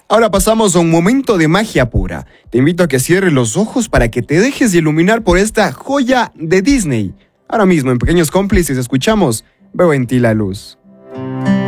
Ahora pasamos a un momento de magia pura. Te invito a que cierres los ojos para que te dejes iluminar por esta joya de Disney. Ahora mismo, en Pequeños Cómplices, escuchamos Veo en ti la luz.